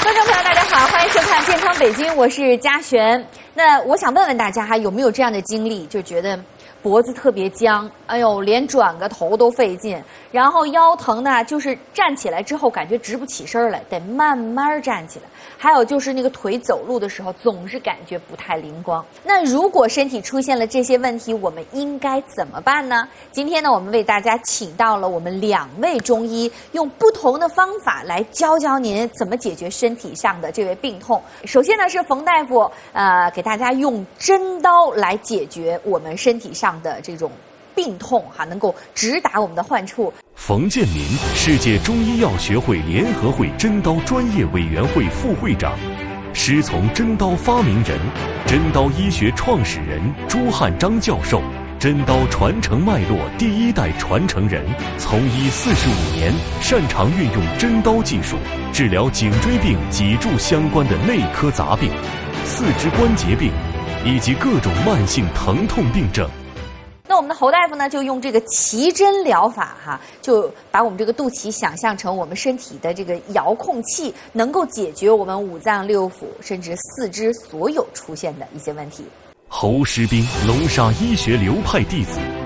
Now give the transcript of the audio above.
观众朋友，大家好，欢迎收看《健康北京》，我是嘉璇。那我想问问大家，有没有这样的经历，就觉得脖子特别僵，哎呦，连转个头都费劲，然后腰疼呢，就是站起来之后感觉直不起身来，得慢慢站起来。还有就是那个腿走路的时候总是感觉不太灵光。那如果身体出现了这些问题，我们应该怎么办呢？今天呢，我们为大家请到了我们2位中医，用不同的方法来教您怎么解决身体上的这位病痛。首先呢，是冯大夫，给大家用针刀来解决我们身体上的这种病痛能够直达我们的患处。 冯建民，世界中医药学会联合会针刀专业委员会副会长，师从针刀发明人、针刀医学创始人朱汉章教授，针刀传承脉络第1代传承人，从医45年，擅长运用针刀技术治疗颈椎病、脊柱相关的内科杂病、四肢关节病以及各种慢性疼痛病症。 那我们的侯大夫呢，就用这个脐针疗法就把我们这个肚脐想象成我们身体的这个遥控器，能够解决我们5脏6腑甚至4肢所有出现的一些问题。 侯师斌，龙沙医学流派弟子，